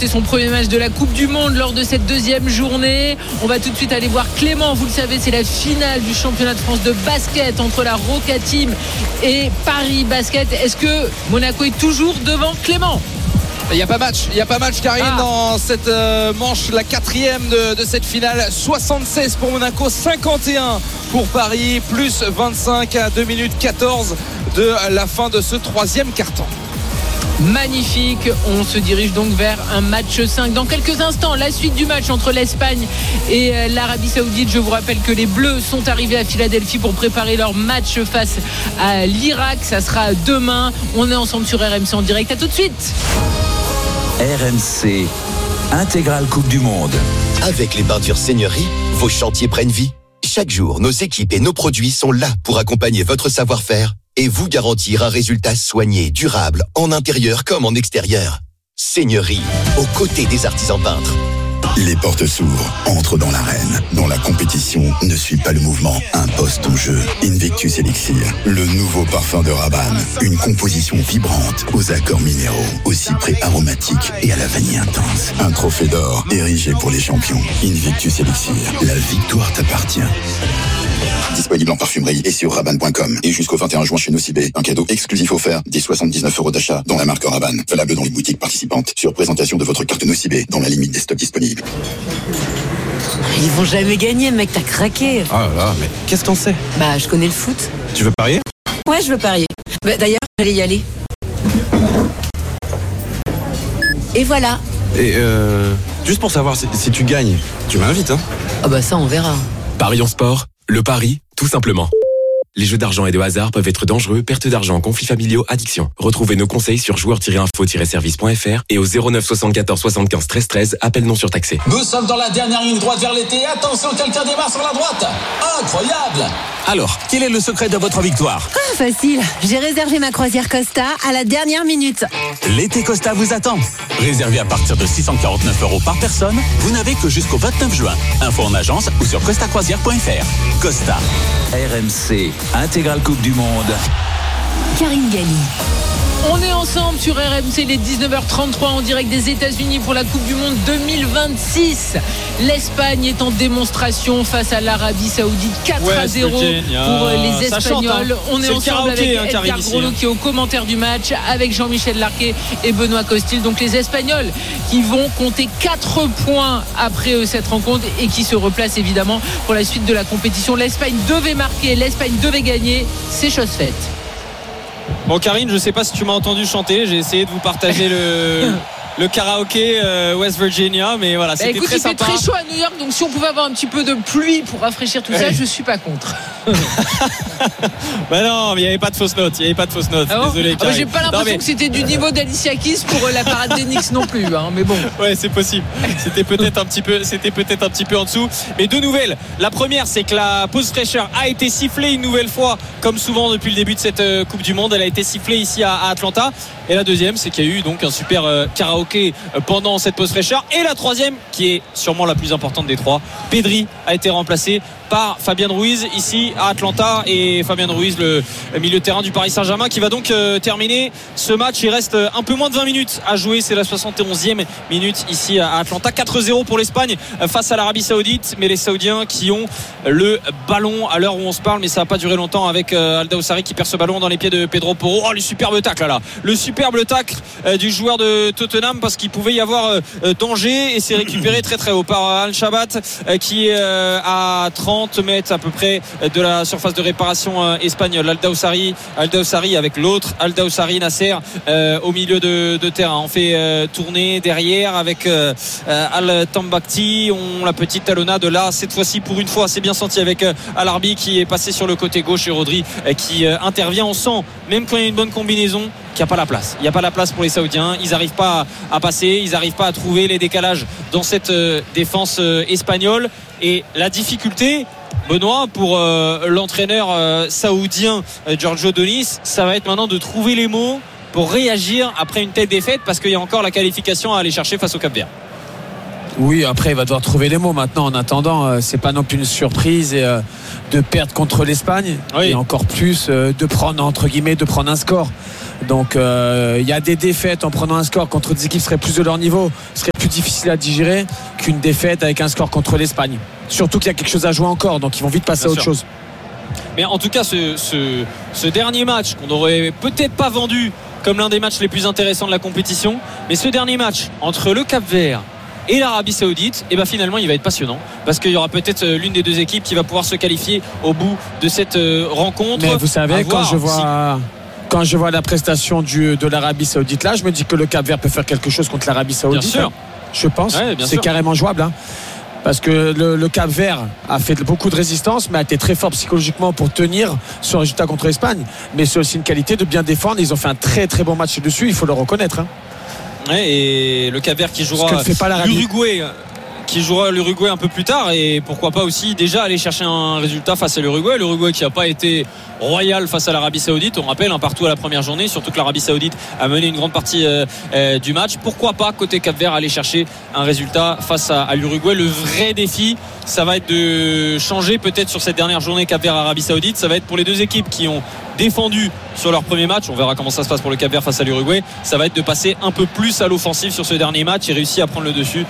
remporté son premier match de la Coupe du Monde lors de cette deuxième journée. On va tout de suite aller voir Clément. Vous le savez, c'est la finale du championnat de France de basket entre la Roca Team et Paris Basket. Est-ce que Monaco est toujours devant Clément? Il n'y a pas match Karine dans cette manche, la quatrième de cette finale. 76 pour Monaco, 51 pour Paris, plus 25 à 2 minutes 14 de la fin de ce troisième quart-temps. Magnifique, on se dirige donc vers un match 5 dans quelques instants. La suite du match entre l'Espagne et l'Arabie Saoudite. Je vous rappelle que les Bleus sont arrivés à Philadelphie pour préparer leur match face à l'Irak. Ça sera demain. On est ensemble sur RMC en direct. À tout de suite. RMC Intégrale Coupe du Monde. Avec les peintures Seigneurie, vos chantiers prennent vie. Chaque jour, nos équipes et nos produits sont là pour accompagner votre savoir-faire et vous garantir un résultat soigné, durable, en intérieur comme en extérieur. Seigneurie, aux côtés des artisans peintres. Les portes s'ouvrent, entre dans l'arène, dont la compétition ne suit pas le mouvement, impose ton jeu. Invictus Elixir, le nouveau parfum de Rabanne. Une composition vibrante, aux accords minéraux, aux cyprès aromatiques et à la vanille intense. Un trophée d'or, érigé pour les champions. Invictus Elixir, la victoire t'appartient. Disponible en parfumerie et sur rabanne.com. Et jusqu'au 21 juin chez Nocibé, un cadeau exclusif offert dès 79 € d'achat dans la marque Rabanne. Valable dans les boutiques participantes sur présentation de votre carte Nocibé dans la limite des stocks disponibles. Ils vont jamais gagner, mec, t'as craqué. Ah là là, mais qu'est-ce que t'en sais? Bah, je connais le foot. Tu veux parier? Ouais, je veux parier. Bah, d'ailleurs, j'allais y aller. Et voilà. Et juste pour savoir si tu gagnes, tu m'invites, hein? Ah bah ça, on verra. Parions sport, le pari, tout simplement. Les jeux d'argent et de hasard peuvent être dangereux, perte d'argent, conflits familiaux, addiction. Retrouvez nos conseils sur joueurs-info-service.fr et au 09 74 75 13 13, appel non surtaxé. Nous sommes dans la dernière ligne droite vers l'été. Attention, quelqu'un démarre sur la droite. Incroyable! Alors, quel est le secret de votre victoire? Ah, facile. J'ai réservé ma croisière Costa à la dernière minute. L'été Costa vous attend. Réservé à partir de 649 € par personne, vous n'avez que jusqu'au 29 juin. Info en agence ou sur costacroisière.fr. Costa. RMC Intégrale Coupe du Monde. Karine Galli. On est ensemble sur RMC, les 19h33 en direct des États-Unis pour la Coupe du Monde 2026. L'Espagne est en démonstration face à l'Arabie Saoudite, 4-0 pour les Espagnols. On est ensemble avec Edgar Grolot qui est au commentaire du match, avec Jean-Michel Larquet et Benoît Costil. Donc les Espagnols qui vont compter 4 points après cette rencontre et qui se replacent évidemment pour la suite de la compétition. L'Espagne devait marquer, l'Espagne devait gagner, c'est chose faite. Bon Karine, je sais pas si tu m'as entendu chanter, j'ai essayé de vous partager le karaoké West Virginia, mais voilà, c'était écoute, très sympa. Il fait très chaud à New York, donc si on pouvait avoir un petit peu de pluie pour rafraîchir tout ça, je suis pas contre. Bah non, mais il n'y avait pas de fausse note, Ah bon? désolé Karine. J'ai pas l'impression que c'était du niveau d'Alicia Keys pour la parade d'Enix non plus, hein, mais bon. Ouais, c'est possible. C'était peut-être un petit peu en dessous. Mais deux nouvelles. La première, c'est que la pause fraîcheur a été sifflée une nouvelle fois, comme souvent depuis le début de cette Coupe du Monde. Elle a été sifflée ici à Atlanta. Et la deuxième, c'est qu'il y a eu donc un super karaoké pendant cette pause fraîcheur. Et la troisième, qui est sûrement la plus importante des trois, Pedri a été remplacé par Fabian Ruiz ici à Atlanta, et Fabian Ruiz, le milieu de terrain du Paris Saint-Germain, qui va donc terminer ce match. Il reste un peu moins de 20 minutes à jouer, c'est la 71e minute ici à Atlanta. 4-0 pour l'Espagne face à l'Arabie Saoudite, mais les Saoudiens qui ont le ballon à l'heure où on se parle, mais ça va pas durer longtemps avec Al-Dawsari qui perd ce ballon dans les pieds de Pedro Porro. Oh, le superbe tacle là, le superbe tacle du joueur de Tottenham, parce qu'il pouvait y avoir danger, et c'est récupéré très très haut par Al-Shabat qui est à 30 mètres à peu près de la surface de réparation espagnole. Al-Dawsari avec l'autre Al-Dawsari, Nasser au milieu de terrain. On fait tourner derrière avec Al-Tambakti. On la petite talonnade là, cette fois-ci pour une fois c'est bien senti, avec Al-Arbi qui est passé sur le côté gauche et Rodri qui intervient. On sent, même quand il y a une bonne combinaison, qu'il n'y a pas la place. Il n'y a pas la place pour les Saoudiens. Ils n'arrivent pas à passer, ils n'arrivent pas à trouver les décalages dans cette défense espagnole. Et la difficulté, Benoît, pour l'entraîneur saoudien Giorgio Donis, ça va être maintenant de trouver les mots pour réagir après une telle défaite, parce qu'il y a encore la qualification à aller chercher face au Cap-Vert. Oui, après il va devoir trouver les mots maintenant. En attendant, c'est pas non plus une surprise de perdre contre l'Espagne, et encore plus de prendre un score. Donc il y a des défaites en prenant un score contre des équipes qui seraient plus de leur niveau, seraient difficile à digérer qu'une défaite avec un score contre l'Espagne. Surtout qu'il y a quelque chose à jouer encore, donc ils vont vite passer à autre chose. Mais en tout cas, ce dernier match qu'on n'aurait peut-être pas vendu comme l'un des matchs les plus intéressants de la compétition, mais ce dernier match entre le Cap-Vert et l'Arabie Saoudite, et finalement il va être passionnant parce qu'il y aura peut-être l'une des deux équipes qui va pouvoir se qualifier au bout de cette rencontre. Mais vous savez, quand je vois la prestation de l'Arabie Saoudite là, je me dis que le Cap-Vert peut faire quelque chose contre l'Arabie Saoudite. Bien sûr. Je pense. Ouais, c'est carrément jouable. Parce que le Cap-Vert a fait beaucoup de résistance, mais a été très fort psychologiquement pour tenir ce résultat contre l'Espagne. Mais c'est aussi une qualité de bien défendre. Ils ont fait un très très bon match dessus, il faut le reconnaître. Ouais, et le Cap-Vert qui jouera l'Uruguay un peu plus tard, et pourquoi pas aussi déjà aller chercher un résultat face à l'Uruguay qui n'a pas été royal face à l'Arabie Saoudite, on rappelle, partout à la première journée, surtout que l'Arabie Saoudite a mené une grande partie du match. Pourquoi pas côté Cap-Vert aller chercher un résultat face à l'Uruguay. Le vrai défi, ça va être de changer peut-être sur cette dernière journée Cap-Vert Arabie Saoudite, ça va être pour les deux équipes qui ont défendu sur leur premier match, on verra comment ça se passe pour le Cap-Vert face à l'Uruguay, ça va être de passer un peu plus à l'offensive sur ce dernier match et réussir à prendre le dessus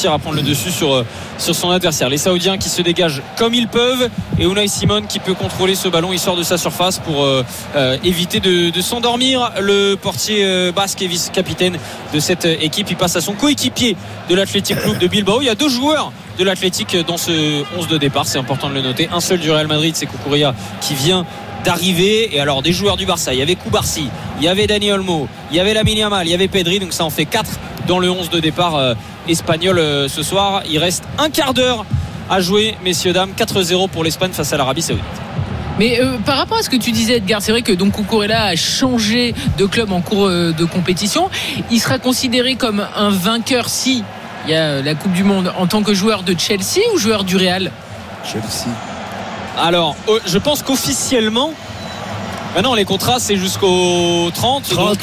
sur son adversaire. Les Saoudiens qui se dégagent comme ils peuvent, et Unai Simon qui peut contrôler ce ballon, il sort de sa surface pour éviter de s'endormir. Le portier basque et vice-capitaine de cette équipe, il passe à son coéquipier de l'Athletic Club de Bilbao. Il y a deux joueurs de l'Athletic dans ce 11 de départ, c'est important de le noter. Un seul du Real Madrid, c'est Cucurella qui vient d'arriver. Et alors des joueurs du Barça, il y avait Koubarsi, il y avait Dani Olmo, il y avait Lamine Yamal, il y avait Pedri, donc ça en fait 4 dans le 11 de départ espagnol ce soir. Il reste un quart d'heure à jouer, messieurs dames. 4-0 pour l'Espagne face à l'Arabie Saoudite. Mais par rapport à ce que tu disais, Edgar, c'est vrai que donc Cucurella a changé de club en cours de compétition. Il sera considéré comme un vainqueur si il y a la Coupe du Monde en tant que joueur de Chelsea ou joueur du Real? Chelsea. Alors, je pense qu'officiellement, maintenant les contrats c'est jusqu'au 30 juin. 30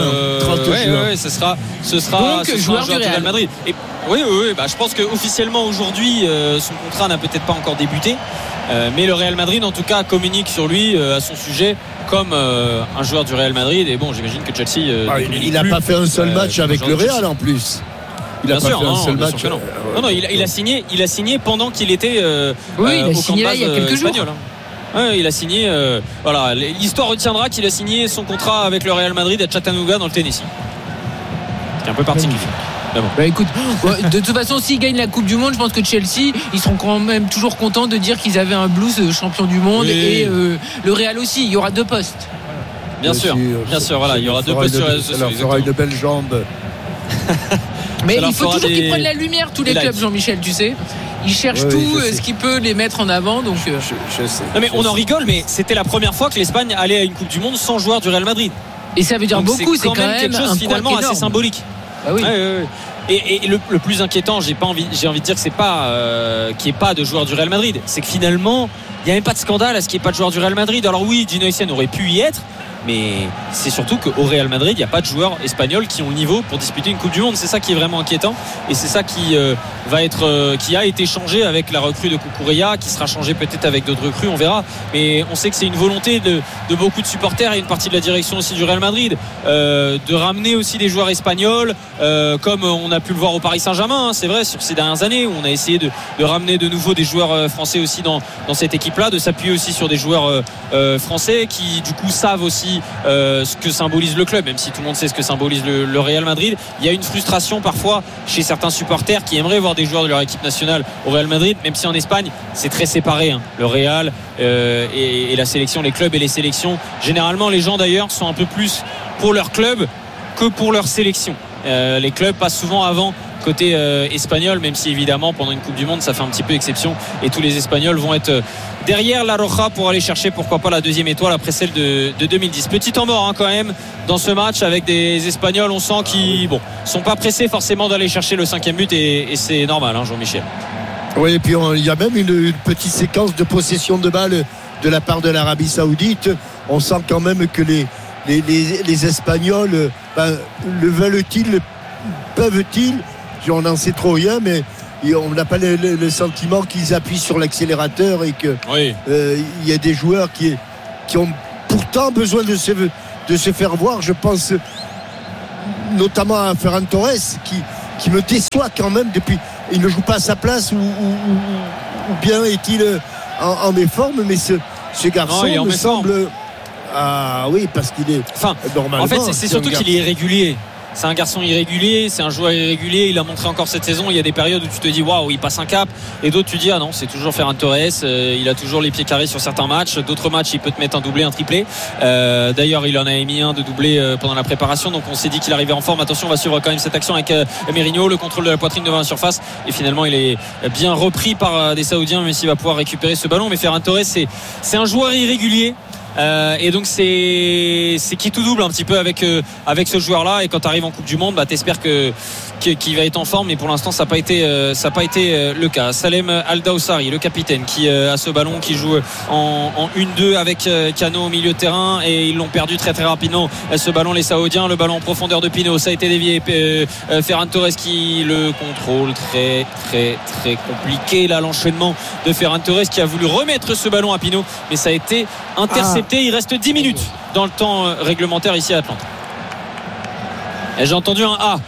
juin. Ouais, ce sera joueur du Real Madrid. Et, oui, je pense qu'officiellement aujourd'hui son contrat n'a peut-être pas encore débuté, mais le Real Madrid en tout cas communique sur lui à son sujet comme un joueur du Real Madrid. Et bon, j'imagine que Chelsea il n'a pas fait un seul match avec le Real en plus. Il a pas fait un seul match. Non, il a signé pendant qu'il était il a signé là il y a quelques jours. Ouais, il a signé. Voilà, l'histoire retiendra qu'il a signé son contrat avec le Real Madrid à Chattanooga dans le Tennessee. C'est un peu particulier. Bon. Écoute, de toute façon, s'ils gagnent la Coupe du Monde, je pense que Chelsea, ils seront quand même toujours contents de dire qu'ils avaient un Blues champion du monde, et le Real aussi. Il y aura 2 postes. Bien sûr. Voilà, il y aura 2 postes sur les réseaux sociaux. Ça aura une belle jambe. Mais il faut toujours qu'ils prennent la lumière, tous les clubs, Jean-Michel, tu sais. Ils cherchent ce qui peut les mettre en avant. Donc je sais. Non, mais on en rigole, mais c'était la première fois que l'Espagne allait à une Coupe du Monde sans joueur du Real Madrid. Et ça veut dire donc beaucoup, c'est quand même quelque chose finalement assez symbolique. Ah oui. Et le plus inquiétant, j'ai envie de dire que c'est pas qu'il n'y ait pas de joueur du Real Madrid, c'est que finalement il n'y a même pas de scandale à ce qu'il n'y ait pas de joueur du Real Madrid. Alors oui, Gino Higuaín aurait pu y être, mais c'est surtout qu'au Real Madrid il n'y a pas de joueurs espagnols qui ont le niveau pour disputer une Coupe du Monde. C'est ça qui est vraiment inquiétant, et c'est ça qui qui a été changé avec la recrue de Cucurella, qui sera changé peut-être avec d'autres recrues, on verra. Mais on sait que c'est une volonté de beaucoup de supporters et une partie de la direction aussi du Real Madrid de ramener aussi des joueurs espagnols, comme on a pu le voir au Paris Saint-Germain, c'est vrai, sur ces dernières années où on a essayé de ramener de nouveau des joueurs français aussi dans cette équipe là, de s'appuyer aussi sur des joueurs français qui du coup savent aussi ce que symbolise le club, même si tout le monde sait ce que symbolise le Real Madrid. Il y a une frustration parfois chez certains supporters qui aimeraient voir des joueurs de leur équipe nationale au Real Madrid, même si en Espagne c'est très séparé, le Real et la sélection, les clubs et les sélections. Généralement les gens d'ailleurs sont un peu plus pour leur club que pour leur sélection. Les clubs passent souvent avant côté espagnol, même si évidemment pendant une Coupe du Monde ça fait un petit peu exception et tous les Espagnols vont être derrière la Roja pour aller chercher pourquoi pas la deuxième étoile après celle de 2010. Petit temps mort quand même dans ce match avec des Espagnols, on sent qu'ils sont pas pressés forcément d'aller chercher le 5e but, et c'est normal, Jean-Michel. Oui, et puis il y a même une petite séquence de possession de balle de la part de l'Arabie Saoudite. On sent quand même que les Espagnols le veulent-ils, peuvent-ils, on n'en sait trop rien, mais on n'a pas le sentiment qu'ils appuient sur l'accélérateur et que il y a des joueurs qui ont pourtant besoin de se faire voir. Je pense notamment à Ferran Torres qui me déçoit quand même depuis. Il ne joue pas à sa place ou bien est-il en méforme, mais ce garçon me semble. Ah oui, parce qu'il est. Enfin, normalement. En fait, c'est surtout qu'il est irrégulier. C'est un garçon irrégulier, c'est un joueur irrégulier. Il a montré encore cette saison. Il y a des périodes où tu te dis waouh, il passe un cap, et d'autres tu dis ah non, c'est toujours Ferran Torres. Il a toujours les pieds carrés sur certains matchs. D'autres matchs, il peut te mettre un doublé, un triplé. D'ailleurs, il en a mis un de doublé pendant la préparation. Donc on s'est dit qu'il arrivait en forme. Attention, on va suivre quand même cette action avec Merino, le contrôle de la poitrine devant la surface. Et finalement, il est bien repris par des Saoudiens, même s'il va pouvoir récupérer ce ballon. Mais Ferran Torres, c'est un joueur irrégulier. Et donc c'est qui tout double un petit peu avec ce joueur là, et quand tu arrives en Coupe du Monde t'espères qu'il va être en forme, mais pour l'instant ça n'a pas été le cas. Salem Al-Dawsari, le capitaine, qui a ce ballon, qui joue en 1-2 avec Cano au milieu de terrain, et ils l'ont perdu très très rapidement ce ballon, les Saoudiens. Le ballon en profondeur de Pino, ça a été dévié. Ferran Torres qui le contrôle, très très très compliqué là, l'enchaînement de Ferran Torres qui a voulu remettre ce ballon à Pino, mais ça a été intercepté. Il reste 10 minutes dans le temps réglementaire ici à Atlanta. Et j'ai entendu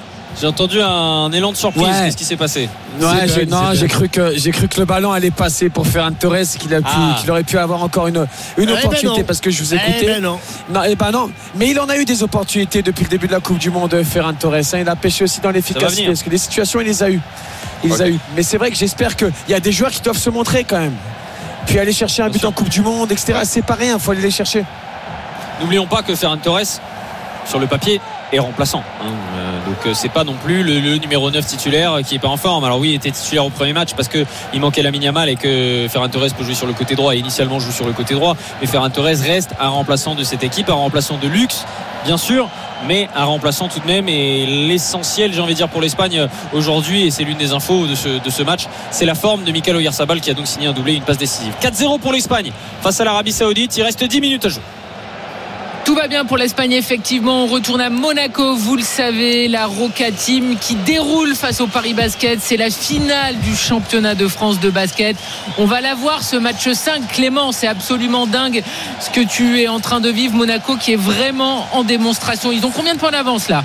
un élan de surprise. Ouais. Qu'est-ce qui s'est passé? J'ai cru que le ballon allait passer pour Ferran Torres, qu'il aurait pu avoir encore une opportunité, parce que je vous écoutais. Non, mais il en a eu des opportunités depuis le début de la Coupe du Monde, Ferran Torres. Il a pêché aussi dans l'efficacité, parce que les situations il les a eues. Mais c'est vrai que j'espère qu'il y a des joueurs qui doivent se montrer quand même. Puis aller chercher un but en Coupe du Monde, etc. C'est pas rien, il faut aller les chercher. N'oublions pas que Ferran Torres, sur le papier, est remplaçant. Donc c'est pas non plus le numéro 9 titulaire qui est pas en forme. Alors oui, il était titulaire au premier match parce qu'il manquait Lamine Yamal et que Ferran Torres peut jouer sur le côté droit, et initialement joue sur le côté droit. Mais Ferran Torres reste un remplaçant de cette équipe, un remplaçant de luxe, bien sûr, mais un remplaçant tout de même. Et l'essentiel, j'ai envie de dire, pour l'Espagne aujourd'hui, et c'est l'une des infos de ce match, c'est la forme de Mikel Oyarzabal, qui a donc signé un doublé, une passe décisive. 4-0 pour l'Espagne face à l'Arabie Saoudite. Il reste 10 minutes à jouer. Tout va bien pour l'Espagne, effectivement. On retourne à Monaco, vous le savez, la Roca Team qui déroule face au Paris Basket. C'est la finale du championnat de France de basket. On va la voir, ce match 5. Clément, c'est absolument dingue ce que tu es en train de vivre. Monaco qui est vraiment en démonstration. Ils ont combien de points d'avance là ?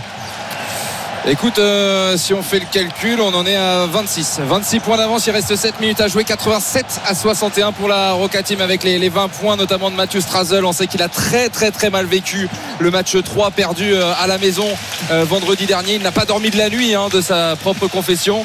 Écoute, si on fait le calcul, on en est à 26 points d'avance. Il reste 7 minutes à jouer. 87-61 pour la Roca Team, avec les 20 points notamment de Mathieu Strasel. On sait qu'il a très très très mal vécu le match 3 perdu à la maison vendredi dernier. Il n'a pas dormi de la nuit, de sa propre confession,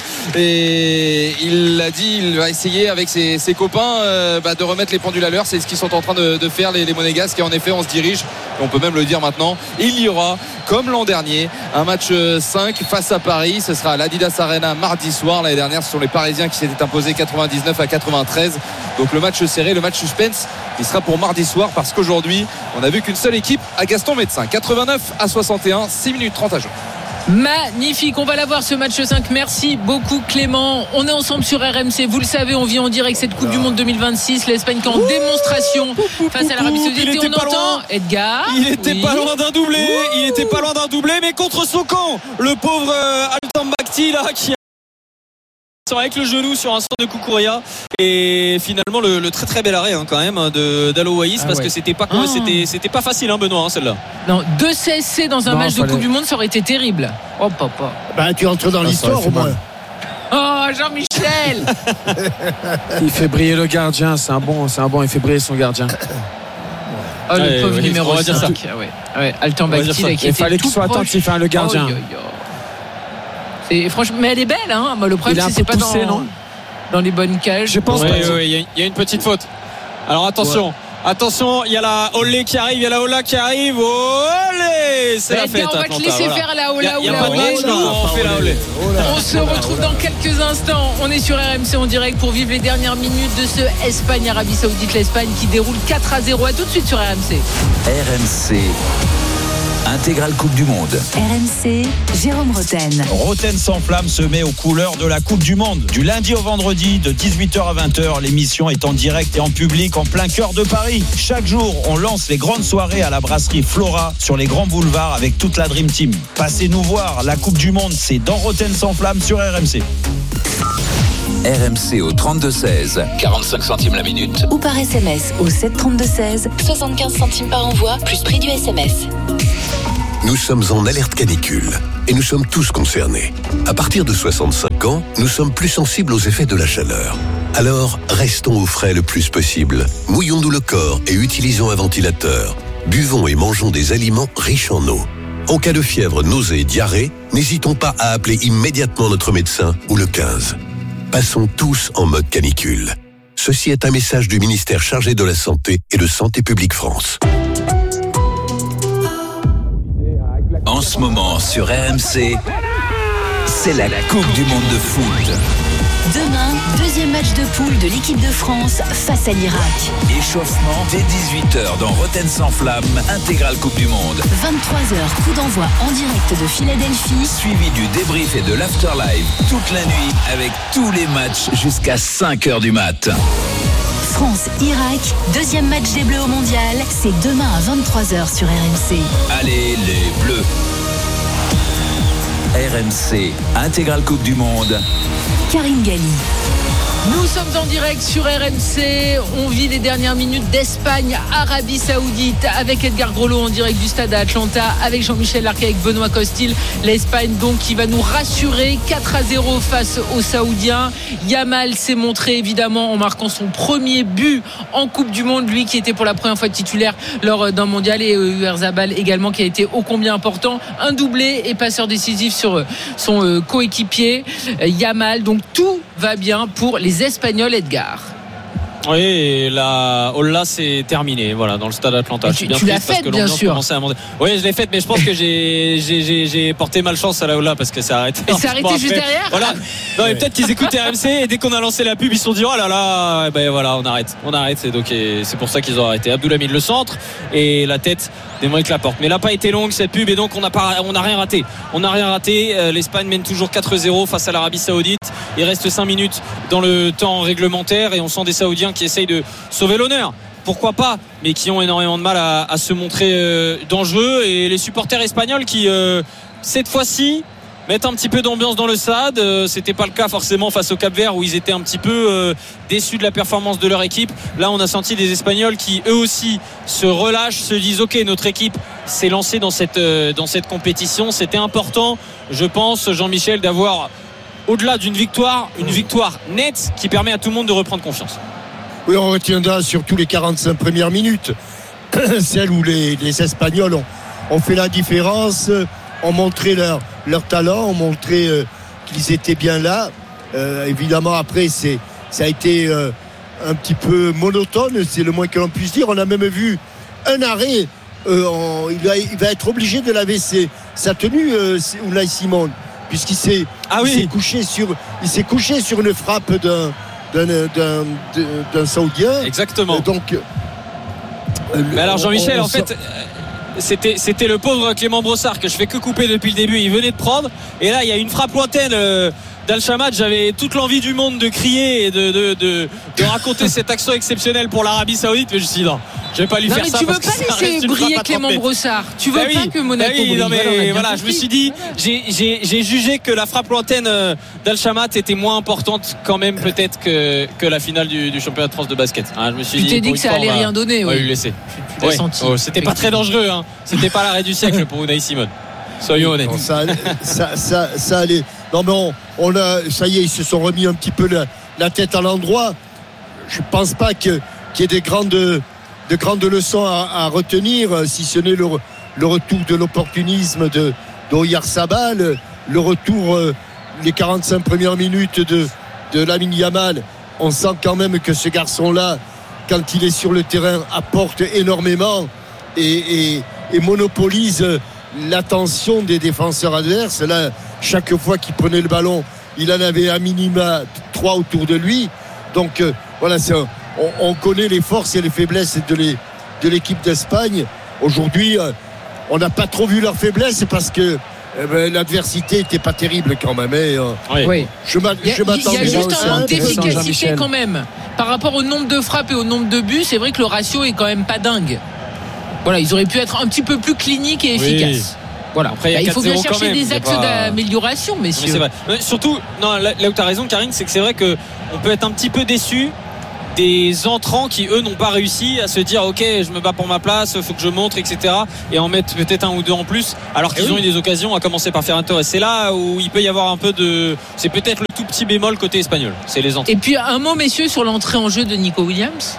et il l'a dit, il va essayer avec ses copains de remettre les pendules à l'heure. C'est ce qu'ils sont en train de faire, les Monégasques, et en effet on se dirige, on peut même le dire maintenant, il y aura, comme l'an dernier, un match 5 face à Paris. Ce sera à l'Adidas Arena mardi soir. L'année dernière, ce sont les Parisiens qui s'étaient imposés 99-93. Donc le match serré, le match suspense, il sera pour mardi soir, parce qu'aujourd'hui on a vu qu'une seule équipe à Gaston Médecin. 89-61, 6 minutes 30 à jouer. Magnifique, on va la voir ce match 5. Merci beaucoup Clément. On est ensemble sur RMC, vous le savez, on vit en direct cette Coupe du Monde 2026. L'Espagne qui est en démonstration face à l'Arabie Saoudite. Et on entend Edgar. Il était pas loin d'un doublé. Mais contre son camp, le pauvre Altan Bakhti là, qui avec le genou sur un centre de Kukuria, et finalement le très très bel arrêt quand même d'Alo Waïs, parce que c'était pas facile, Benoît, celle-là. Non, 2 CSC dans un match de Coupe du Monde, ça aurait été terrible. Oh papa. Tu entres dans l'histoire au moins. Oh Jean-Michel. Il fait briller le gardien, c'est un bon, il fait briller son gardien. Oh le pauvre numéro 5. Altan Bakhti qui était. Il fallait qu'il soit attentif, le gardien. Et franchement, mais elle est belle, Le problème, c'est pas poussé, dans les bonnes cages. Je pense. Il y a une petite faute. Alors attention. Attention, il y a la Olé qui arrive, Olé, c'est la fête. On va te laisser faire la Ola. On fait la Olé. On se retrouve dans quelques instants. On est sur RMC en direct pour vivre les dernières minutes de ce Espagne-Arabie Saoudite. L'Espagne qui déroule 4-0. À tout de suite sur RMC. RMC. Intégrale Coupe du Monde. RMC, Jérôme Roten. Roten sans flamme se met aux couleurs de la Coupe du Monde. Du lundi au vendredi, de 18h à 20h, l'émission est en direct et en public en plein cœur de Paris. Chaque jour, on lance les grandes soirées à la brasserie Flora sur les grands boulevards avec toute la Dream Team. Passez nous voir, la Coupe du Monde, c'est dans Roten sans flamme sur RMC. RMC au 32-16. 45 centimes la minute. Ou par SMS au 7 32 16. 75 centimes par envoi, plus prix du SMS. nous sommes en alerte canicule et nous sommes tous concernés. À partir de 65 ans, nous sommes plus sensibles aux effets de la chaleur. Alors, restons au frais le plus possible. Mouillons-nous le corps et utilisons un ventilateur. Buvons et mangeons des aliments riches en eau. En cas de fièvre, nausée et diarrhée, n'hésitons pas à appeler immédiatement notre médecin ou le 15. Passons tous en mode canicule. Ceci est un message du ministère chargé de la Santé et de Santé publique France. En ce moment sur RMC, c'est la Coupe du Monde de foot. Demain, deuxième match de poule de l'équipe de France face à l'Irak. Échauffement dès 18h dans Rotten sans flamme, intégrale Coupe du Monde. 23h, coup d'envoi en direct de Philadelphie. Suivi du débrief et de l'afterlive toute la nuit avec tous les matchs jusqu'à 5h du mat. France-Irak, deuxième match des Bleus au Mondial, c'est demain à 23h sur RMC. Allez les Bleus. RMC, intégrale Coupe du Monde. Karine Galli. Nous sommes en direct sur RMC. On vit les dernières minutes d'Espagne, Arabie Saoudite avec Edgar Grolot en direct du stade à Atlanta, avec Jean-Michel Larquet, avec Benoît Costil. L'Espagne donc qui va nous rassurer 4-0 face aux Saoudiens. Yamal s'est montré évidemment en marquant son premier but en Coupe du Monde, lui qui était pour la première fois titulaire lors d'un mondial, et Oyarzabal également qui a été ô combien important, un doublé et passeur décisif sur son coéquipier Yamal. Donc tout va bien pour les Espagnols, Edgar. Oui, et la Holla c'est terminé, voilà, dans le stade Atlanta. Tu l'as faite, bien sûr. Oui, je l'ai faite, mais je pense que j'ai porté malchance à la Holla parce que ça a arrêté. Et c'est arrêté juste derrière. Voilà. Non, mais peut-être qu'ils écoutaient RMC et dès qu'on a lancé la pub, ils se sont dit oh là là, ben voilà, on arrête. Et donc c'est pour ça qu'ils ont arrêté. Abdoulhamid le centre et la tête d'Aymeric Laporte. Mais elle n'a pas été longue cette pub et donc on n'a rien raté. On n'a rien raté. L'Espagne mène toujours 4-0 face à l'Arabie Saoudite. Il reste 5 minutes dans le temps réglementaire et on sent des Saoudiens qui essayent de sauver l'honneur. Pourquoi pas, mais qui ont énormément de mal à se montrer dangereux. Et les supporters espagnols qui, cette fois-ci, mettent un petit peu d'ambiance dans le stade. C'était pas le cas forcément face au Cap-Vert où ils étaient un petit peu déçus de la performance de leur équipe. Là, on a senti des Espagnols qui, eux aussi, se relâchent, se disent ok, notre équipe s'est lancée dans cette compétition. C'était important, je pense, Jean-Michel, d'avoir, au-delà d'une victoire, une victoire nette qui permet à tout le monde de reprendre confiance. Oui, on retiendra surtout les 45 premières minutes, celles où les Espagnols ont fait la différence, ont montré leur talent, ont montré qu'ils étaient bien là. Évidemment, après, ça a été un petit peu monotone, c'est le moins que l'on puisse dire. On a même vu un arrêt. Il va être obligé de laver sa tenue, Unai Simon, puisqu'il s'est couché sur une frappe d'un Saoudien. Exactement. Donc, mais alors Jean-Michel, en fait, c'était le pauvre Clément Brossard que je fais que couper depuis le début. Il venait de prendre et là il y a une frappe lointaine d'Al-Shamad. J'avais toute l'envie du monde de crier et de raconter cette action exceptionnelle pour l'Arabie Saoudite, mais je me suis dit non, je vais pas lui faire ça. Tu veux pas laisser briller Clément Brossard. Tu veux pas que Monaco brille. Non mais voilà, je me suis dit, j'ai jugé que la frappe lointaine d'Al-Shamad était moins importante quand même peut-être que la finale du championnat de France de basket. Je me suis dit, tu t'es dit que ça allait rien donner. On va lui laisser. C'était pas très dangereux. C'était pas l'arrêt du siècle pour Unai Simon. Soyons honnêtes. Non, ça allait. Non mais ça y est, ils se sont remis un petit peu la tête à l'endroit. Je pense pas qu'il y ait de grandes leçons à retenir, si ce n'est le retour de l'opportunisme d'Oyarzabal, le retour, les 45 premières minutes de Lamine Yamal. On sent quand même que ce garçon-là, quand il est sur le terrain, apporte énormément et monopolise l'attention des défenseurs adverses. Là, chaque fois qu'il prenait le ballon, il en avait à minima 3 autour de lui. Donc voilà, on connaît les forces et les faiblesses de l'équipe d'Espagne. Aujourd'hui, on n'a pas trop vu leurs faiblesses parce que l'adversité n'était pas terrible quand même. Oui. Je m'attendais. Il y a juste un manque d'efficacité quand même. Par rapport au nombre de frappes et au nombre de buts, c'est vrai que le ratio est quand même pas dingue. Voilà, ils auraient pu être un petit peu plus cliniques et efficaces. Voilà. Après, il faut bien chercher des axes d'amélioration, messieurs. Mais c'est vrai. Surtout, là où tu as raison, Karine, c'est que c'est vrai qu'on peut être un petit peu déçu des entrants qui eux n'ont pas réussi à se dire ok, je me bats pour ma place, faut que je montre, etc. et en mettre peut-être un ou deux en plus, alors qu'ils ont eu des occasions, à commencer par Ferran Torres. C'est là où il peut y avoir un peu de, c'est peut-être le tout petit bémol côté espagnol, c'est les entrants. Et puis un mot messieurs sur l'entrée en jeu de Nico Williams.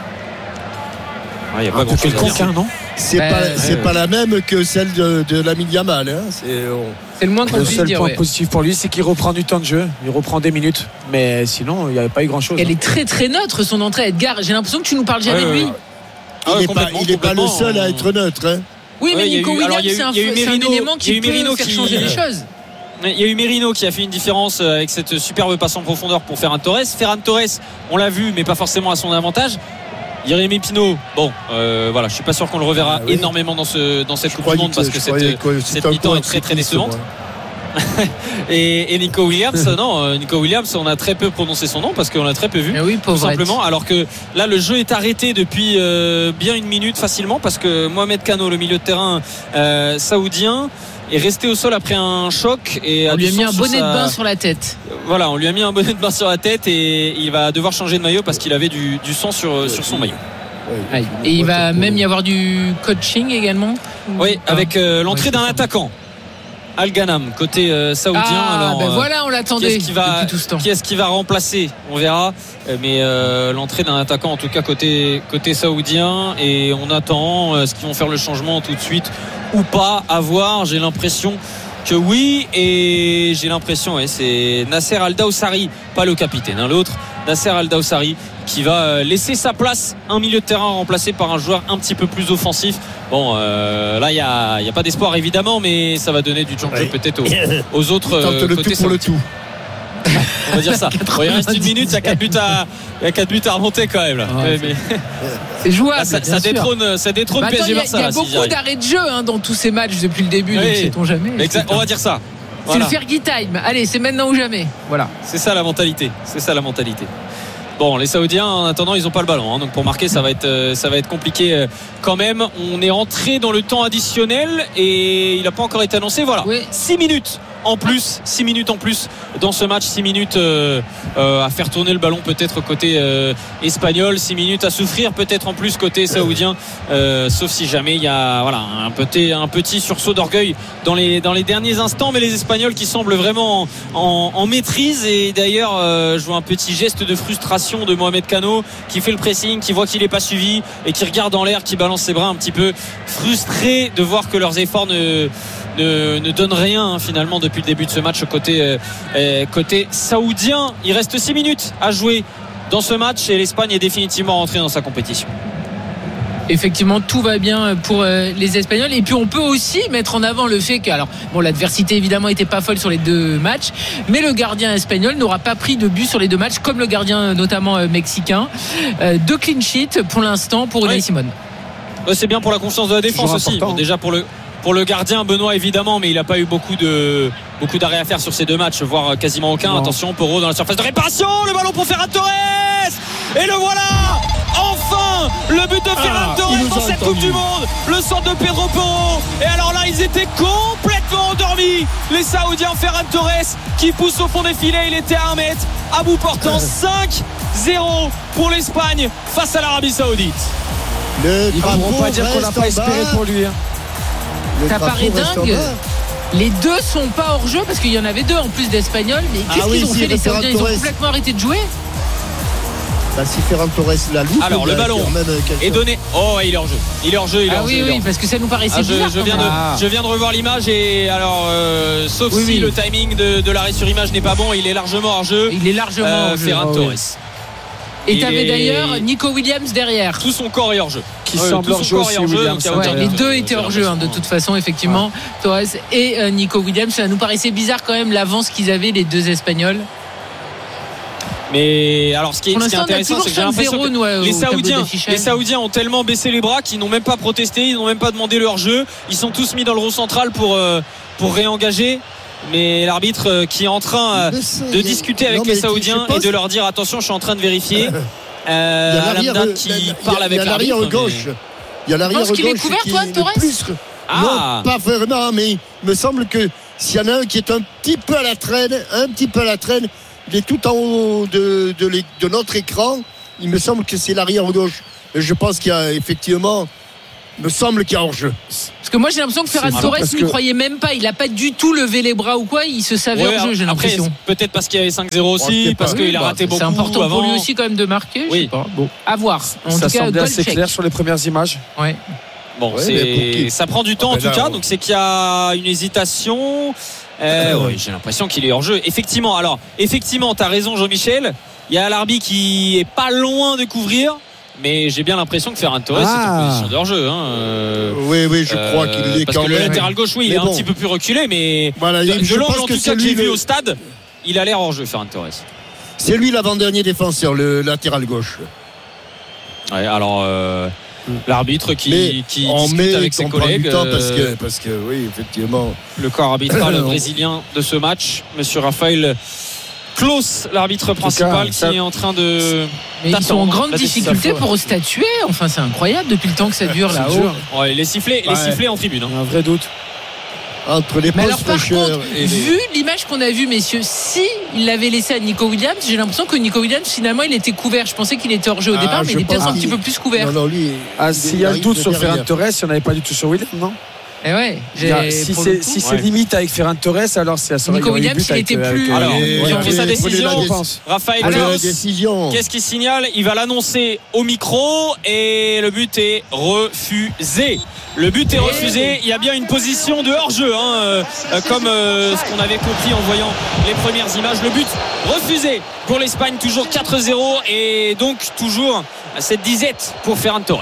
Il n'y a pas grand chose à dire. Non, c'est pas la même que celle de Lamine Yamal, hein. C'est le moins qu'on puisse dire. Le seul point positif pour lui, c'est qu'il reprend du temps de jeu, il reprend des minutes, mais sinon il n'y avait pas eu grand chose. Elle est très très neutre son entrée, Edgar. J'ai l'impression que tu nous parles jamais de lui. Il n'est pas le seul à être neutre, hein. Oui, mais Nico Williams, c'est un élément qui peut faire changer les choses. Il y a eu Merino qui a fait une différence avec cette superbe passe en profondeur pour Ferran Torres. Ferran Torres, on l'a vu, mais pas forcément à son avantage. Jérémy Pinault, voilà, je suis pas sûr qu'on le reverra énormément dans cette Coupe du Monde parce que cette mi-temps est très très décevante. et Nico Williams, Nico Williams, on a très peu prononcé son nom parce qu'on l'a très peu vu, tout simplement. Alors que là, le jeu est arrêté depuis bien une minute facilement parce que Mohamed Kano, le milieu de terrain saoudien, est resté au sol après un choc et on lui a mis un bonnet de bain sur la tête. Voilà, on lui a mis un bonnet de bain sur la tête et il va devoir changer de maillot parce qu'il avait du sang sur son maillot. Et il va même y avoir du coaching également. Oui, avec l'entrée d'un attaquant, Al Ghanam, côté saoudien. Alors, voilà, on l'attendait depuis tout ce temps. Qui est-ce qui va remplacer? On verra. Mais l'entrée d'un attaquant, en tout cas côté saoudien, et on attend est-ce qu'ils vont faire le changement tout de suite ou pas, à voir. J'ai l'impression que oui, et j'ai l'impression c'est Nasser Al-Dawsari, pas le capitaine, l'autre, Nasser Al-Dawsari, qui va laisser sa place, un milieu de terrain remplacé par un joueur un petit peu plus offensif. Bon, là il y a pas d'espoir évidemment, mais ça va donner du temps de jeu peut-être aux autres côté pour le tout. On va dire ça. Il reste une minute, il y a 4 buts à remonter quand même là. C'est jouable. Ça détrône PSG Barça. Il y a beaucoup d'arrêts de jeu dans tous ces matchs depuis le début, donc sait-on jamais. On va dire ça. C'est le Fergie Time. Allez, c'est maintenant ou jamais. Voilà. C'est ça la mentalité. Bon, les Saoudiens, en attendant, ils n'ont pas le ballon. Donc pour marquer, ça va être compliqué quand même. On est rentré dans le temps additionnel et il n'a pas encore été annoncé. Voilà. 6 minutes en plus dans ce match. 6 minutes à faire tourner le ballon peut-être côté espagnol, 6 minutes à souffrir peut-être en plus côté saoudien, sauf si jamais il y a un petit sursaut d'orgueil dans les derniers instants, mais les Espagnols qui semblent vraiment en maîtrise. Et d'ailleurs je vois un petit geste de frustration de Mohamed Kano qui fait le pressing, qui voit qu'il n'est pas suivi et qui regarde en l'air, qui balance ses bras, un petit peu frustré de voir que leurs efforts ne donne rien finalement depuis le début de ce match côté saoudien. Il reste 6 minutes à jouer dans ce match et l'Espagne est définitivement rentrée dans sa compétition. Effectivement, tout va bien pour les Espagnols. Et puis on peut aussi mettre en avant le fait que, l'adversité évidemment n'était pas folle sur les deux matchs, mais le gardien espagnol n'aura pas pris de but sur les deux matchs, comme le gardien notamment mexicain. 2 clean sheets pour l'instant pour Unai Simon. C'est bien pour la confiance de la défense aussi. Bon, déjà pour le gardien Benoît évidemment, mais il n'a pas eu beaucoup d'arrêts à faire sur ces deux matchs, voire quasiment aucun. Non. Attention, Porro dans la surface de réparation, le ballon pour Ferran Torres, et le voilà, enfin le but de Ferran Torres dans cette Coupe du Monde, le centre de Pedro Porro. Et alors là ils étaient complètement endormis, les Saoudiens. Ferran Torres qui pousse au fond des filets, il était à 1 mètre, à bout portant. 5-0 pour l'Espagne face à l'Arabie Saoudite. Ils ne pourront pas dire qu'on n'a pas espéré pour lui. Ça paraît dingue. Les deux sont pas hors jeu parce qu'il y en avait 2 en plus d'Espagnols. Mais qu'est-ce qu'ils ont fait les Saoudiens? Ils ont complètement arrêté de jouer. Si Ferran Torres la loupe. Alors le ballon est donné. Oh, il est hors jeu. Il est hors jeu. Oui, parce que ça nous paraissait bizarre. Je viens de revoir l'image et alors sauf si le timing de l'arrêt sur image n'est pas bon, il est largement hors jeu. Il est largement hors jeu. Ferran Torres. Et t'avais d'ailleurs Nico Williams derrière. Tout son corps est hors jeu. Qui semble hors jeu aussi, Williams. Les deux étaient hors jeu de toute façon, effectivement. Torres et Nico Williams. Ça nous paraissait bizarre quand même l'avance qu'ils avaient, les deux Espagnols. Mais alors ce qui est intéressant, c'est que j'ai l'impression que les Saoudiens ont tellement baissé les bras qu'ils n'ont même pas protesté, ils n'ont même pas demandé le hors-jeu. Ils sont tous mis dans le rond central pour réengager. Mais l'arbitre qui est en train de discuter avec les Saoudiens et de leur dire attention, je suis en train de vérifier. Alamdad qui parle avec l'arbitre. Il y a l'arrière gauche. Qu'il est couvert, toi, Torres? Non, pas vraiment, mais il me semble que s'il y en a un qui est un petit peu à la traîne, il est tout en haut de notre écran. il me semble que c'est l'arrière gauche. Je pense qu'il y a effectivement, me semble qu'il y a hors-jeu. Parce que moi j'ai l'impression que Ferran Torres n'y croyait même pas. Il n'a pas du tout levé les bras ou quoi. Il se savait hors-jeu, j'ai l'impression. Peut-être parce qu'il y avait 5-0 aussi, parce qu'il a raté beaucoup. C'est important avant. pour lui aussi quand même de marquer. Je sais pas. Bon, à voir. Ça semble assez clair sur les premières images. Ouais. Bon, ça prend du temps en tout cas. Donc c'est qu'il y a une hésitation. Oui, j'ai l'impression qu'il est hors jeu. Effectivement, t'as raison, Jean-Michel. Il y a l'arbitre qui est pas loin de couvrir. Mais j'ai bien l'impression que Ferran Torres est en position de hors-jeu. Oui, je crois qu'il est parce quand que même. Le latéral gauche, il est un petit peu plus reculé, mais voilà, de l'angle en tout cas que j'ai vu au stade, il a l'air hors-jeu, Ferran Torres. C'est lui l'avant-dernier défenseur, le latéral gauche. Ouais, alors l'arbitre qui discute avec ses collègues. Parce que oui, effectivement. Le corps arbitral brésilien de ce match, Monsieur Raphaël Klaus, l'arbitre principal, qui est en train de. Mais ils sont en grande difficulté pour statuer. Enfin, c'est incroyable depuis le temps que ça dure là-haut. Ouais, les sifflets en tribune. Un vrai doute. Entre les postes fraîcheurs et vu l'image qu'on a vue, messieurs, si il l'avait laissé à Nico Williams, j'ai l'impression que Nico Williams finalement il était couvert. Je pensais qu'il était hors jeu au départ, mais il est peut-être un petit peu plus couvert. Non, lui, s'il y a le doute sur Ferran Torres, il n'y en avait pas du tout sur Williams, non? Eh ouais, si c'est limite avec Ferran Torres, alors c'est à Nico Williams, il était plus. Alors, il a fait sa décision. Raphaël Klaus, décision. Qu'est-ce qu'il signale? Il va l'annoncer au micro et le but est refusé. Le but est refusé. Il y a bien une position de hors-jeu, comme ce qu'on avait compris en voyant les premières images. Le but refusé pour l'Espagne, toujours 4-0 et donc toujours cette disette pour Ferran Torres.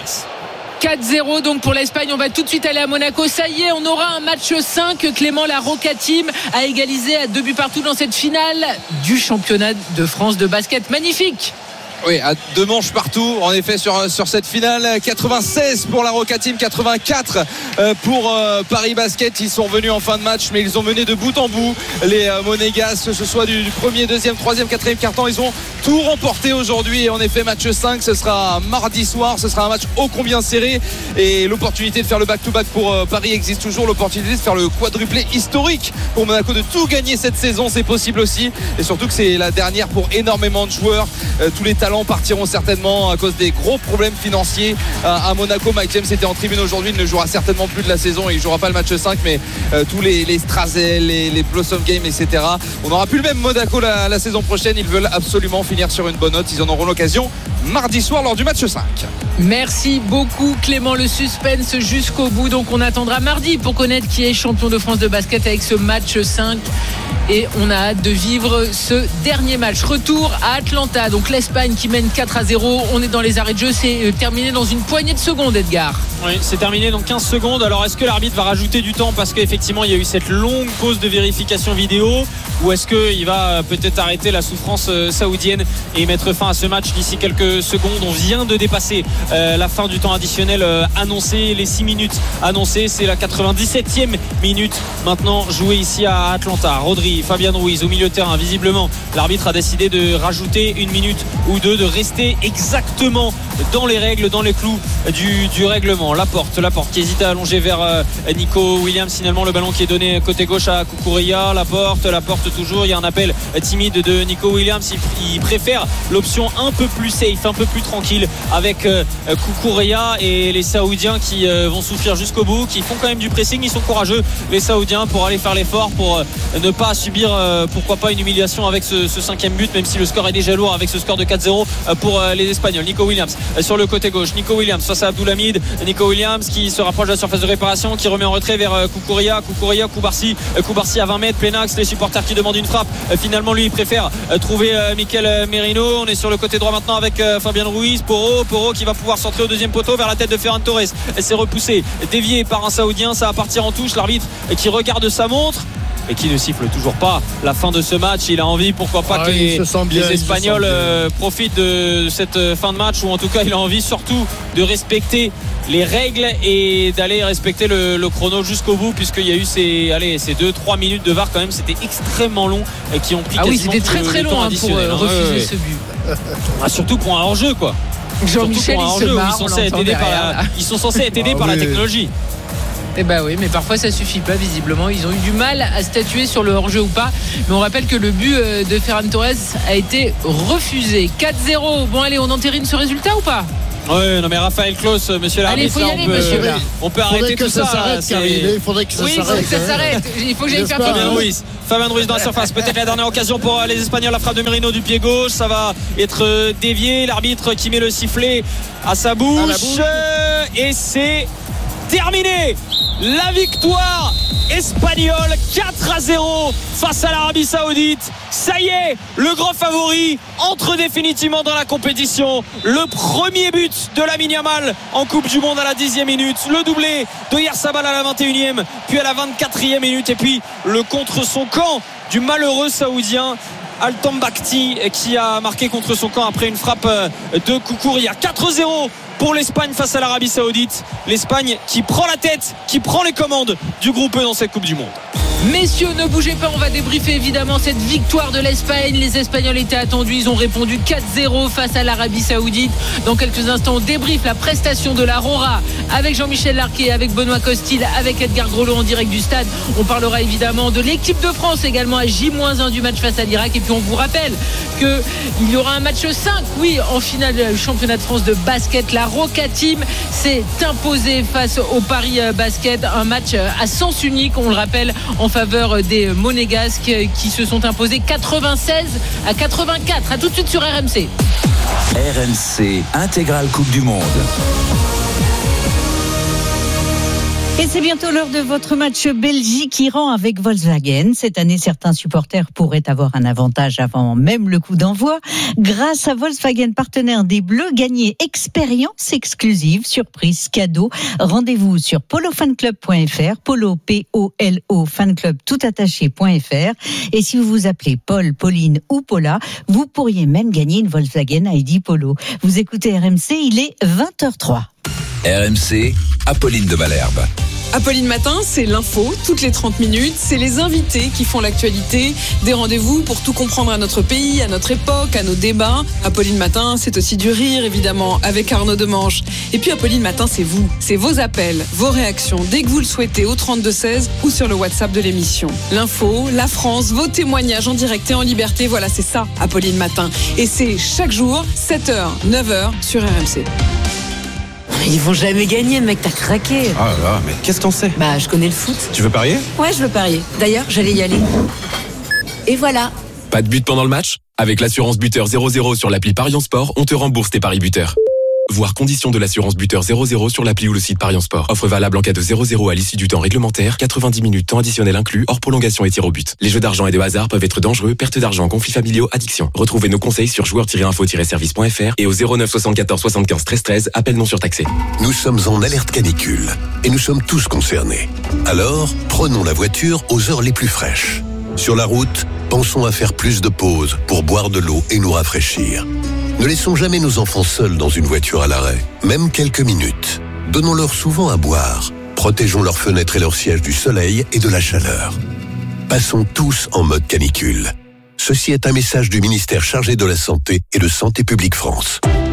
4-0 donc pour l'Espagne. On va tout de suite aller à Monaco. Ça y est, on aura un match 5. Clément, la Roca Team a égalisé à 2 buts partout dans cette finale du championnat de France de basket. Magnifique. Oui, à 2 manches partout. En effet, sur cette finale, 96 pour la Roca Team, 84 pour Paris Basket. Ils sont revenus en fin de match, mais ils ont mené de bout en bout les Monégasques, que ce soit du premier, deuxième, troisième, quatrième quart-temps. Ils ont tout remporté aujourd'hui. Et en effet, match 5, ce sera mardi soir. Ce sera un match ô combien serré. Et l'opportunité de faire le back-to-back pour Paris existe toujours. L'opportunité de faire le quadruplé historique pour Monaco, de tout gagner cette saison, c'est possible aussi. Et surtout que c'est la dernière pour énormément de joueurs. Tous les talents partiront certainement à cause des gros problèmes financiers à Monaco. Mike James était en tribune aujourd'hui, il ne jouera certainement plus de la saison, il ne jouera pas le match 5, mais tous les Strazel, les Blossom Games, etc. On n'aura plus le même Monaco la saison prochaine. Ils veulent absolument finir sur une bonne note. Ils en auront l'occasion mardi soir lors du match 5. Merci beaucoup Clément, le suspense jusqu'au bout. Donc on attendra mardi pour connaître qui est champion de France de basket avec ce match 5. Et on a hâte de vivre ce dernier match. Retour à Atlanta. Donc l'Espagne qui mène 4-0. On est dans les arrêts de jeu. C'est terminé dans une poignée de secondes, Edgar. Oui, c'est terminé dans 15 secondes. Alors est-ce que l'arbitre va rajouter du temps parce qu'effectivement il y a eu cette longue pause de vérification vidéo, ou est-ce qu'il va peut-être arrêter la souffrance saoudienne et mettre fin à ce match d'ici quelques secondes? On vient de dépasser la fin du temps additionnel annoncé, les 6 minutes annoncées. C'est la 97e minute maintenant jouée ici à Atlanta. Rodri, Fabian Ruiz au milieu de terrain. Visiblement l'arbitre a décidé de rajouter 1 minute ou 2, de rester exactement dans les règles, dans les clous du règlement. Laporte qui hésite à allonger vers Nico Williams. Finalement le ballon qui est donné côté gauche à Kukureya. Laporte toujours. Il y a un appel timide de Nico Williams. Il préfère l'option un peu plus safe, un peu plus tranquille avec Kukureya, et les Saoudiens qui vont souffrir jusqu'au bout, qui font quand même du pressing. Ils sont courageux les Saoudiens pour aller faire l'effort, pour ne pas subir pourquoi pas une humiliation avec ce 5e but, même si le score est déjà lourd avec ce score de 4-0 pour les Espagnols. Nico Williams sur le côté gauche. Nico Williams face à Abdulhamid. Nico Williams qui se rapproche de la surface de réparation, qui remet en retrait vers Kukureya, Koubarsi à 20 mètres, Plenax, les supporters qui demandent une frappe. Finalement lui il préfère trouver Mikel Merino. On est sur le côté droit maintenant avec Fabian Ruiz. Porro qui va pouvoir centrer au deuxième poteau vers la tête de Ferran Torres. Elle s'est repoussée, déviée par un Saoudien. Ça va partir en touche. L'arbitre qui regarde sa montre et qui ne siffle toujours pas la fin de ce match. Il a envie, pourquoi pas, que les Espagnols profitent de cette fin de match, ou en tout cas il a envie surtout de respecter les règles et d'aller respecter le chrono jusqu'au bout, puisqu'il y a eu ces 2-3 minutes de VAR quand même. C'était extrêmement long et qui ont pris quasiment c'était très long pour refuser ce but. Surtout pour un hors-jeu quoi. Jean-Michel il se marre, ils sont censés être aidés par la technologie. Eh ben oui, mais parfois ça suffit pas visiblement. Ils ont eu du mal à statuer sur le hors-jeu ou pas. Mais on rappelle que le but de Ferran Torres a été refusé. 4-0. Bon allez, on entérine ce résultat ou pas? Oui, non mais Raphaël Claus, monsieur l'arbitre, on peut arrêter tout ça. Il faudrait que ça s'arrête. Oui, il faut que ça s'arrête. Il faut que j'aille faire Fabien Ruiz dans la surface, peut-être la dernière occasion pour les Espagnols. La frappe de Merino du pied gauche, ça va être dévié. L'arbitre qui met le sifflet à sa bouche. Et c'est terminé. La victoire espagnole 4-0 face à l'Arabie Saoudite. Ça y est, le grand favori entre définitivement dans la compétition. Le premier but de Lamine Yamal en Coupe du Monde à la 10e minute. Le doublé de Yarzabal à la 21e, puis à la 24e minute. Et puis le contre son camp du malheureux Saoudien Altan Bakhti qui a marqué contre son camp après une frappe de Koukouri. 4-0 pour l'Espagne face à l'Arabie Saoudite. L'Espagne qui prend la tête, qui prend les commandes du groupe E dans cette Coupe du Monde. Messieurs, ne bougez pas, on va débriefer évidemment cette victoire de l'Espagne. Les Espagnols étaient attendus, ils ont répondu 4-0 face à l'Arabie Saoudite. Dans quelques instants, on débriefe la prestation de la Rora avec Jean-Michel Larquet, avec Benoît Costil, avec Edgar Grelot en direct du stade. On parlera évidemment de l'équipe de France également à J-1 du match face à l'Irak. Et puis on vous rappelle qu'il y aura un match 5, oui, en finale du championnat de France de basket. La Roca Team s'est imposée face au Paris Basket, un match à sens unique, on le rappelle, en faveur des Monégasques qui se sont imposés 96-84. À tout de suite sur RMC. RMC Intégrale Coupe du Monde. Et c'est bientôt l'heure de votre match Belgique-Iran avec Volkswagen. Cette année, certains supporters pourraient avoir un avantage avant même le coup d'envoi. Grâce à Volkswagen, partenaire des Bleus, gagnez expérience exclusive, surprise, cadeau. Rendez-vous sur polofanclub.fr, polo, P-O-L-O, fanclub toutattaché.fr. Et si vous vous appelez Paul, Pauline ou Paula, vous pourriez même gagner une Volkswagen ID Polo. Vous écoutez RMC, il est 20h03. RMC, Apolline de Malherbe. Apolline Matin, c'est l'info, toutes les 30 minutes. C'est les invités qui font l'actualité. Des rendez-vous pour tout comprendre à notre pays, à notre époque, à nos débats. Apolline Matin, c'est aussi du rire, évidemment, avec Arnaud Demange. Et puis Apolline Matin, c'est vous. C'est vos appels, vos réactions, dès que vous le souhaitez, au 32-16 ou sur le WhatsApp de l'émission. L'info, la France, vos témoignages en direct et en liberté. Voilà, c'est ça, Apolline Matin. Et c'est chaque jour, 7h, 9h sur RMC. Ils vont jamais gagner, mec, t'as craqué. Ah là là, mais qu'est-ce qu'on sait? Bah, je connais le foot. Tu veux parier? Ouais, je veux parier. D'ailleurs, j'allais y aller. Et voilà. Pas de but pendant le match? Avec l'assurance buteur 00 sur l'appli Parions Sport, on te rembourse tes paris buteurs. Voir conditions de l'assurance buteur 00 sur l'appli ou le site Parions Sport. Offre valable en cas de 0-0 à l'issue du temps réglementaire, 90 minutes temps additionnel inclus, hors prolongation et tir au but. Les jeux d'argent et de hasard peuvent être dangereux, perte d'argent, conflits familiaux, addiction. Retrouvez nos conseils sur joueurs-info-service.fr et au 09 74 75 13 13, appel non surtaxé. Nous sommes en alerte canicule et nous sommes tous concernés. Alors, prenons la voiture aux heures les plus fraîches. Sur la route, pensons à faire plus de pauses pour boire de l'eau et nous rafraîchir. Ne laissons jamais nos enfants seuls dans une voiture à l'arrêt, même quelques minutes. Donnons-leur souvent à boire. Protégeons leurs fenêtres et leurs sièges du soleil et de la chaleur. Passons tous en mode canicule. Ceci est un message du ministère chargé de la Santé et de Santé publique France.